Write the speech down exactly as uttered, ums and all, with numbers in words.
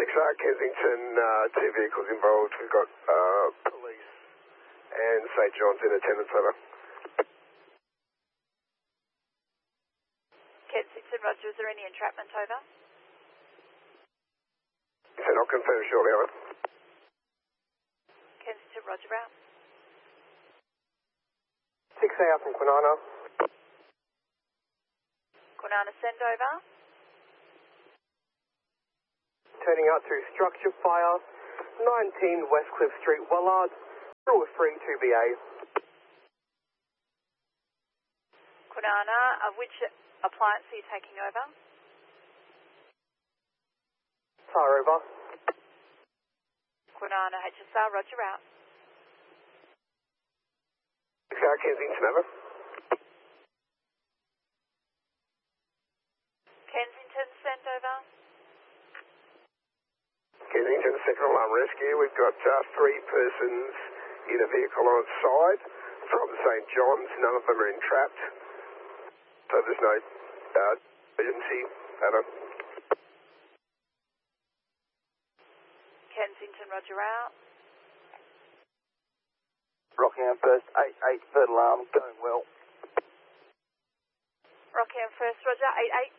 X R Kensington, uh, two vehicles involved. We've got uh, police and Saint John's in attendance, over. Kensington, roger. Is there any entrapment, over? So I'll confirm shortly, over. Kensington, roger out. six A out from Kwinana. Kwinana, send over. Turning out through structure fire, nineteen Westcliff Street, Wellard, through a three two B A. Kwinana, uh, which appliance are you taking over? Fire over. Kwinana, H S R, roger out. X R Kensington, over. Kensington, send over. Kensington, second alarm rescue. We've got uh, three persons in a vehicle on side from Saint John's. None of them are entrapped. So there's no uh, emergency. Over. Kensington, roger out. Rockingham first, eight eight, third alarm, going well. Rockingham first, roger, eight eight.